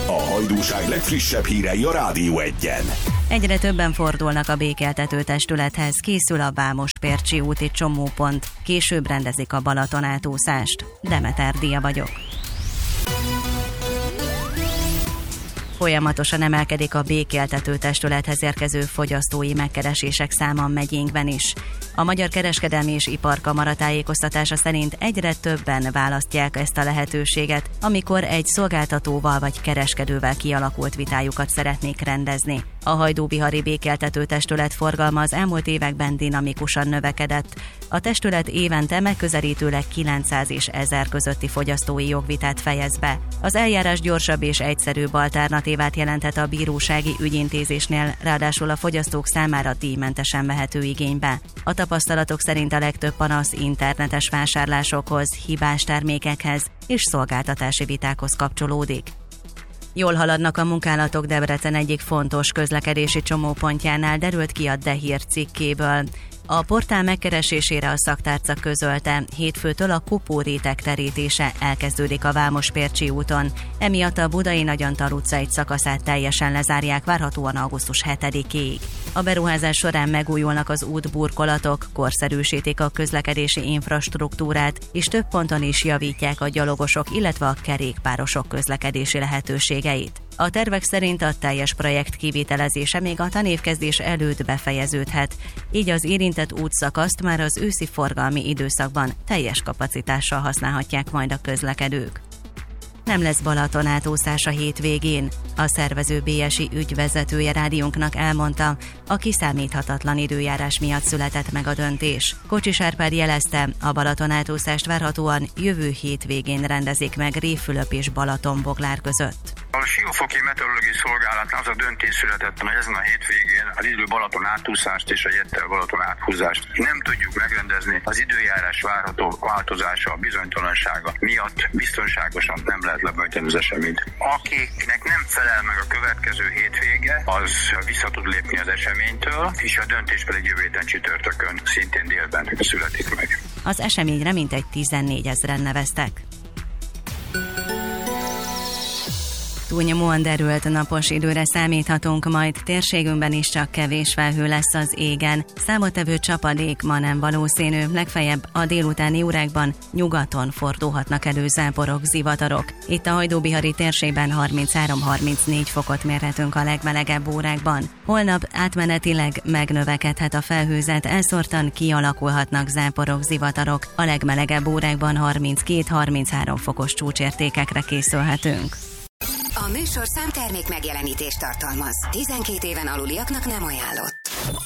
A hajdúság legfrissebb hírei a Rádió Egyen. Egyre többen fordulnak a békéltető testülethez, készül a Vámospércsi úti csomópont, később rendezik a Balaton átúszást. Demeter Dia vagyok. Folyamatosan emelkedik a békéltető testülethez érkező fogyasztói megkeresések száma megyénkben is. A Magyar Kereskedelmi és Iparkamara tájékoztatása szerint egyre többen választják ezt a lehetőséget, amikor egy szolgáltatóval vagy kereskedővel kialakult vitájukat szeretnék rendezni. A hajdúbihari békéltető testület forgalma az elmúlt években dinamikusan növekedett. A testület évente megközelítőleg 900 és 1000 közötti fogyasztói jogvitát fejez be. Az eljárás gyorsabb és egyszerűbb alternatívát jelenthet a bírósági ügyintézésnél, ráadásul a fogyasztók számára díjmentesen vehető igénybe. A tapasztalatok szerint a legtöbb panasz internetes vásárlásokhoz, hibás termékekhez és szolgáltatási vitákhoz kapcsolódik. Jól haladnak a munkálatok Debrecen egyik fontos közlekedési csomópontjánál, derült ki a De Hír cikkéből. A portál megkeresésére a szaktárca közölte, hétfőtől a kopóréteg terítése elkezdődik a Vámospércsi úton, emiatt a Budai Nagyantal utca egy szakaszát teljesen lezárják várhatóan augusztus 7-ig. A beruházás során megújulnak az útburkolatok, korszerűsítik a közlekedési infrastruktúrát, és több ponton is javítják a gyalogosok, illetve a kerékpárosok közlekedési lehetőségeit. A tervek szerint a teljes projekt kivitelezése még a tanévkezdés előtt befejeződhet, így az érintett útszakaszt már az őszi forgalmi időszakban teljes kapacitással használhatják majd a közlekedők. Nem lesz Balaton átúszás a hétvégén. A szervező BSI ügyvezetője rádiónknak elmondta, a kiszámíthatatlan időjárás miatt született meg a döntés. Kocsis Árpád jelezte, a Balaton átúszást várhatóan jövő hétvégén rendezik meg Révfülöp és Balatonboglár között. A Siófoki Meteorológiai Szolgálatnál az a döntés született, hogy ezen a hétvégén az idő Balaton átúszást és a Jettel Balaton áthúzást nem tudjuk megrendezni. Az időjárás várható változása, a bizonytalansága miatt biztonságosan nem lehet lebonyolítani az eseményt. Akiknek nem felel meg a következő hétvége, az vissza tud lépni az eseménytől, és a döntés pedig jövő héten csütörtökön, szintén délben születik meg. Az eseményre mintegy 14 000-en neveztek. Túlnyomóan derült napos időre számíthatunk, majd térségünkben is csak kevés felhő lesz az égen. Számottevő csapadék ma nem valószínű, legfeljebb a délutáni órákban nyugaton fordulhatnak elő záporok, zivatarok. Itt a hajdúbihari térségben 33-34 fokot mérhetünk a legmelegebb órákban. Holnap átmenetileg megnövekedhet a felhőzet, elszórtan kialakulhatnak záporok, zivatarok. A legmelegebb órákban 32-33 fokos csúcsértékekre készülhetünk. A műsorszám termék megjelenítést tartalmaz. 12 éven aluliaknak nem ajánlott.